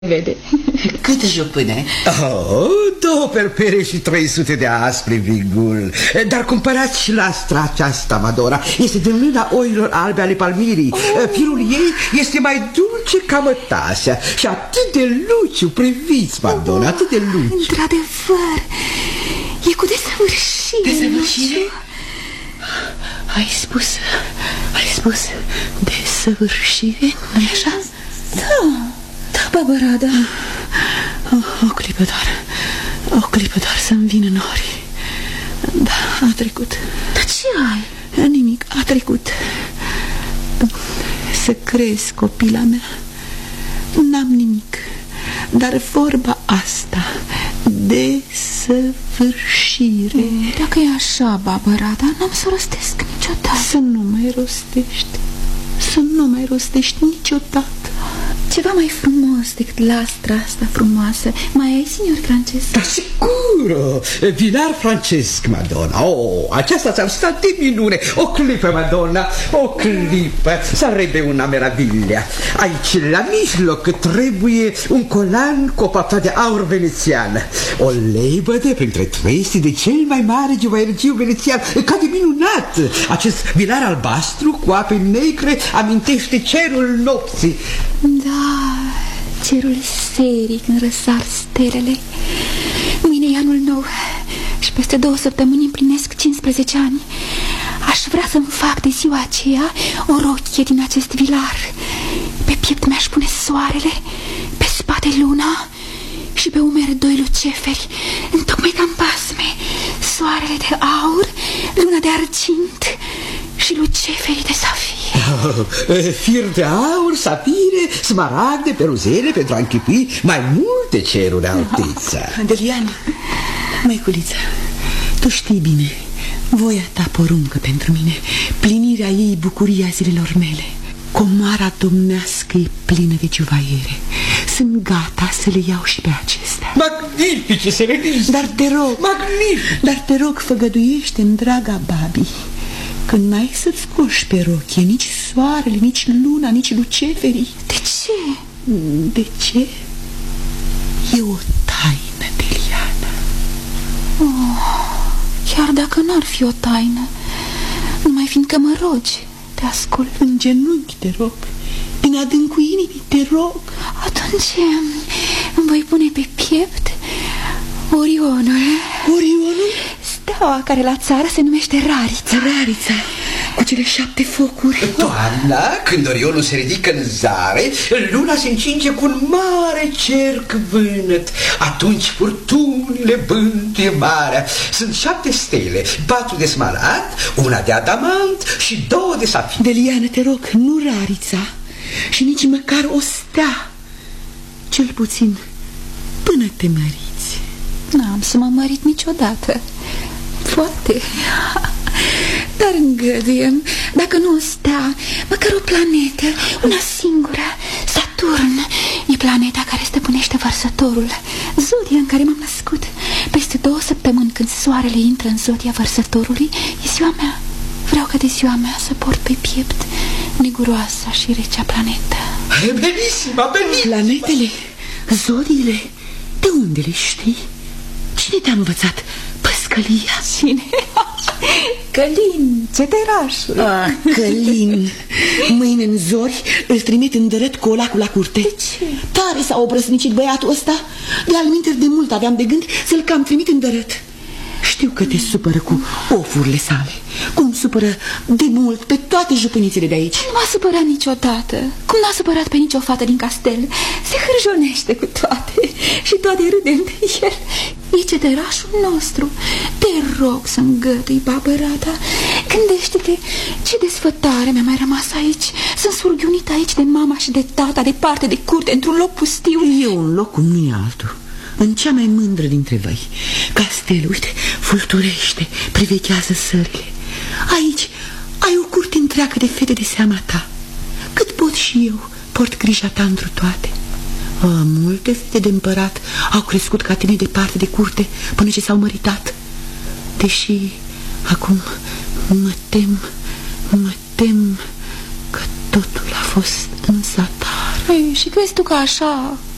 vede. Cât jupâne? Oh, 2 perpere și 300 de aspre, Vigul. Dar cumpărați și lastra aceasta, Madonna. Este din luna oilor albe ale Palmirii. Firul ei este mai dulce ca mătasea și atât de luciu, priviți, Madonna, atât de luciu. Într-adevăr, e cu desăvârșire. Desăvârșire? Ai spus desăvârșire, nu-i așa? Da, Barbara. O clipă doar să-mi vină norii. Da, a trecut. Dar ce ai? Nimic, a trecut. Să crezi, copila mea. N-am nimic. Dar vorba asta, desăvârșire. Dacă e așa, Barbara, n-am să rostesc niciodată. Să nu mai rostești niciodată. Ceva mai frumos decât lastra asta frumoasă mai ai, signor Francesc? Da, sigur, vinar Francesc, Madonna. Oh, aceasta ți-ar sta de minune. O clipă, Madonna, o clipă. Sarebbe una meraviglia. Aici, la mijloc, trebuie un colan cu o papa de aur venețiană. O leibădă printre trestii de cel mai mare giuvaiergiu venețian. Ca de minunat. Acest vinar albastru cu ape negre amintește cerul nopții. Da, cerul serii când răsar stelele. Mâine e anul nou și peste 2 săptămâni împlinesc 15 ani. Aș vrea să-mi fac de ziua aceea o rochie din acest vilar. Pe piept mi-aș pune soarele, pe spate luna și pe umeri 2 luceferi, întocmai ca în pasme. Soarele de aur, luna de argint și luceferii de safir. Fir de aur, safire, smaragde, peruzele pentru a închipui mai multe ceruri, Altița. Adeliane, măiculiță, tu știi bine, voia ta poruncă pentru mine, plinirea ei bucuria zilelor mele. Comoara domnească e plină de juvaiere. Sunt gata să le iau și pe acestea. Magnifice, Serenice! Dar te rog, magnific! Dar te rog, făgăduiește-mi, draga Babi, când n-ai să-ți scoși pe rochie nici soarele, nici luna, nici luceferii. De ce? De ce? E o taină, Deliana. Chiar dacă n-ar fi o taină, numai fiindcă mă rogi, te ascult. În genunchi te rog, din adâncul inimii te rog. Atunci îmi voi pune pe piept Orionul. Orionul? Steaua care la țară se numește Rarița. Rarița, cu cele 7 focuri. Toamna, când Orionul se ridică în zare, luna se încinge cu un mare cerc vânăt. Atunci furtunile bântuie marea. Sunt 7 stele, 4 de smaragd, una de adamant și 2 de safir. Deliana, te rog, nu Rarița și nici măcar o stea. Cel puțin până te măriți. N-am să mă mărit niciodată. Poate. Dar îngăduiem, dacă nu o stea, măcar o planetă, una singură. Saturn e planeta care stăpânește vărsătorul, zodia în care m-am născut. Peste 2 săptămâni, când soarele intră în zodia vărsătorului, e ziua mea. Vreau ca de ziua mea să port pe piept neguroasa și recea planetă. Benissima, benissima. Planetele, zodiile, de unde le știi? Cine te-a învățat păscălia? Cine? Călin, ceterașul. Călin. Mâine în zori îl trimit în dărât cu olacul la curte. De ce? Tare s-a obrăznicit băiatul ăsta. De-al minteri de mult aveam de gând să-l cam trimit în dărât. Știu că te supără cu ofurile sale, cum supără de mult pe toate jupânițele de aici. Nu m-a supărat niciodată. Cum n-a supărat pe nicio fată din castel. Se hârjonește cu toate și toate râdem de el. E ceterașul nostru. Te rog să-mi gătui, Barbara. Gândește-te ce desfătare mi-a mai rămas aici. Sunt surghiunită aici de mama și de tata, departe de curte, într-un loc pustiu. E un loc cum nu e altul. În cea mai mândră dintre voi. Castelul, uite, fulturește, privechează sările. Aici ai o curte întreagă de fete de seama ta. Cât pot și eu, port grija ta întru toate. Multe fete de împărat au crescut ca tine departe de curte până ce s-au măritat. Deși acum mă tem că totul a fost în zatar. Și crezi tu că așa